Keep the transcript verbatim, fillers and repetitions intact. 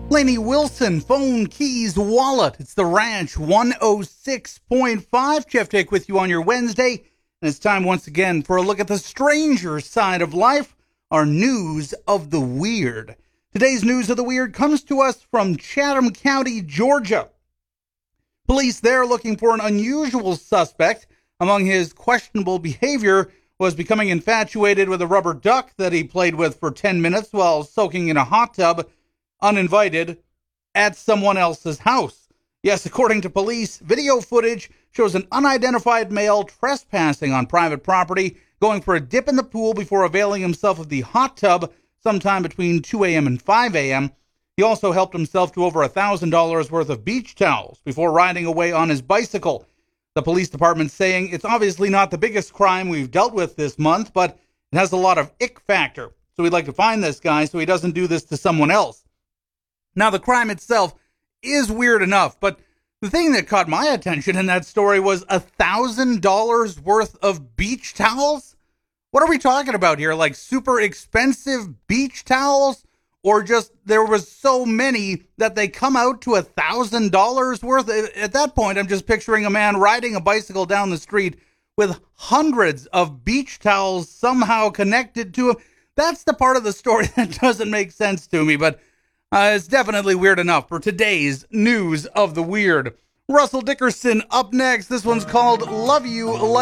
Lainey Wilson, phone, keys, wallet. It's the Ranch one oh six point five. Jeff Dick with you on your Wednesday. And it's time once again for a look at the stranger side of life, our news of the weird. Today's news of the weird comes to us from Chatham County, Georgia. Police there looking for an unusual suspect. Among his questionable behavior was becoming infatuated with a rubber duck that he played with for ten minutes while soaking in a hot tub, uninvited, at someone else's house. Yes, according to police, video footage shows an unidentified male trespassing on private property, going for a dip in the pool before availing himself of the hot tub sometime between two a.m. and five a.m. He also helped himself to over one thousand dollars worth of beach towels before riding away on his bicycle. The police department saying it's obviously not the biggest crime we've dealt with this month, but it has a lot of ick factor. So we'd like to find this guy so he doesn't do this to someone else. Now, the crime itself is weird enough, but the thing that caught my attention in that story was one thousand dollars worth of beach towels? What are we talking about here? Like super expensive beach towels? Or just there was so many that they come out to one thousand dollars worth? At that point, I'm just picturing a man riding a bicycle down the street with hundreds of beach towels somehow connected to him. That's the part of the story that doesn't make sense to me, but Uh, it's definitely weird enough for today's news of the weird. Russell Dickerson up next. This one's called Love You Like